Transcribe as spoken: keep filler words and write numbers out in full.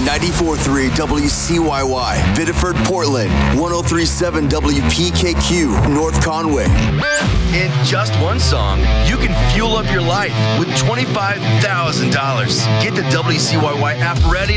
ninety-four point three W C Y Y, Biddeford, Portland, one oh three point seven W P K Q, North Conway. In just one song, you can fuel up your life with twenty-five thousand dollars. Get the W C Y Y app ready